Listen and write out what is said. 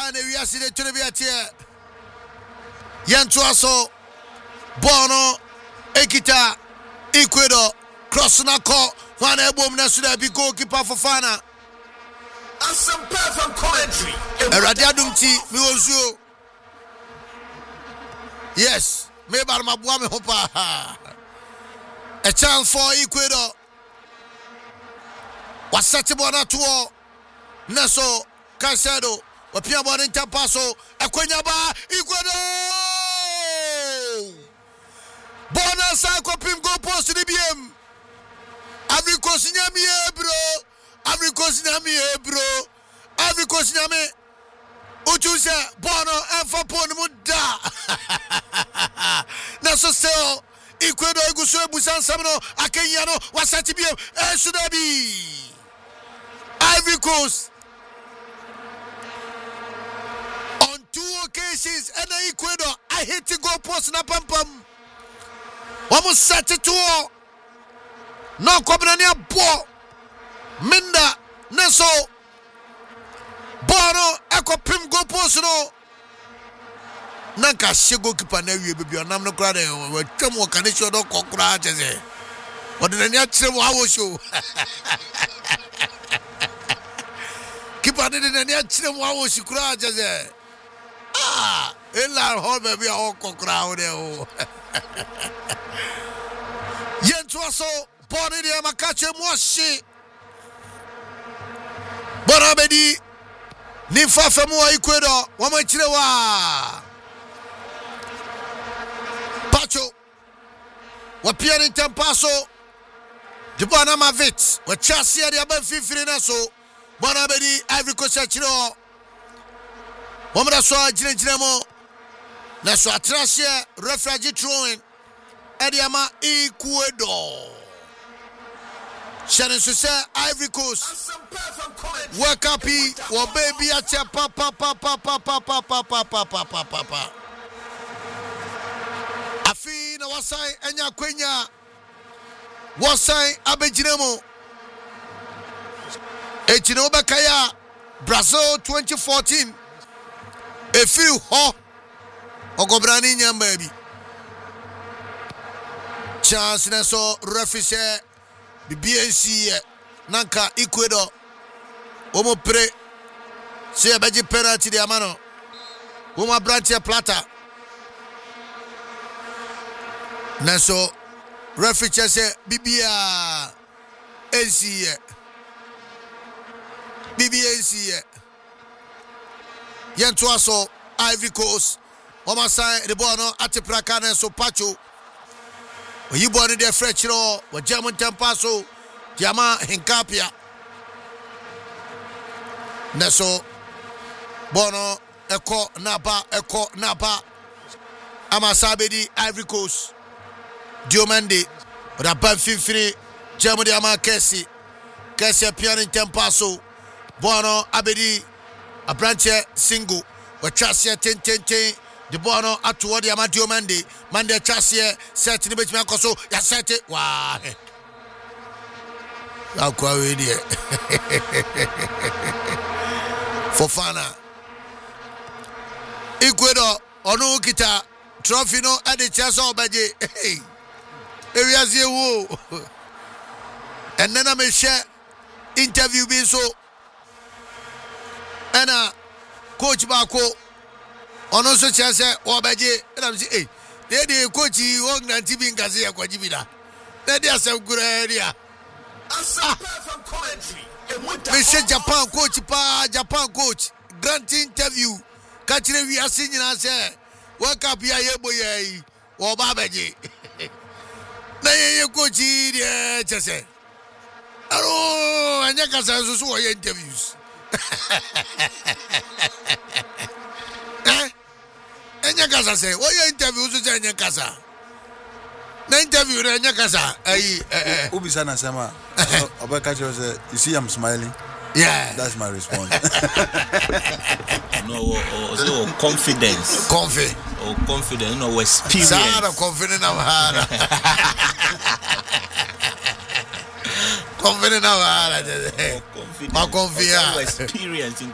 Sana we are seeing to be at here. Yantuaso Bono Ekita Ecuador cross na call one album na should be goalkeeper for Fana. And some perfect commentary. Radiadumti Miwozu. Yes, maybe I'm a woman hopa. A chance for Ecuador. Was such a bona to Neso Casado. Wapia bwana ntapaso Ekwenyaba Ecuador. Bona sa kopim go post ni biem. Afrikos nyami bro. Afrikos nyami bro. Afrikos nyami Uchuse bono enfa pon mu da. Na so sell Ecuador iguso ebusan samno akenya no wasati biem esudabi. Ivory Coast on 2 occasions and Ecuador I hit to go post na pam pam. Almost set it to all. No Cobrania Bo Minda Neso Bono Echo Pim go post no Nanka Shigo Kipanewi baby on Namno Crade or Tomo Kanisho do Cocraje. What did the natural wow show? Keep on it in the natural wow she crajes. Ah, Ella Hall baby all crowd. Yentuaso Boni de Makache Mwashi Bonabedi Nifa Femua Ecuador Wamachilewa Pacho Wapia in Tempaso Dubana Mavit Wachasia de Aban Fifrinaso Bonabedi Ivory Coast Chino Wamada Swa Jinemo Naso Atrasia Refugee Throwing Ediama Ecuador Shannon Susa Ivory Coast Work up or baby at papa Afina Wasai Enya Quenya Wasai Abejinemo Echinoba Kaya Brazil 2014 a few ho Ogobrani Nyam baby Chance Neso Refise BNC Nanka Ecuador Omo pre Se abeji penalty de amano Omo branche plata Neso Refise se Bibia NC BBNC Yentuaso Ivory Coast Oma sign the ball no ati praka Neso Pacho you born in the French law, with German Tempaso, Jama Hinkapia. Neso Bono, Echo Napa, Amasabedi, Ivory Coast, Diomande, Raban Fifri, German Yama Kessi, Pian in Tempaso, Bono, Abedi, a branch single, with Chassia 10. The Bono at toward the Amadio Mande Chassia, set in the Bitch Macoso, ya set it. Why? I'll call it Fofana Ecuador, Onukita, Trophy no at the Chasso Baje. Hey, areas you and then I may share interview being so. And Coach Bako. On also chance or Baje, and I'm saying, hey, they coach you on TV in Gazia Quajibida. That is a good idea. We said Japan coach, grant interview. Catch we are singing and say, work up here, boy, or Babaji. Now you coach here, just say, oh, and Yakasa so interviews. Enya kasa say, what your interview to Enya kasa? Na interview Enya kasa. Ubisa na sema. Obaka say, you see I'm smiling. Yeah, that's my response. No, also confidence. Confidence. No, experience. Sara confident of her. Confident of her. Confidence. Experience.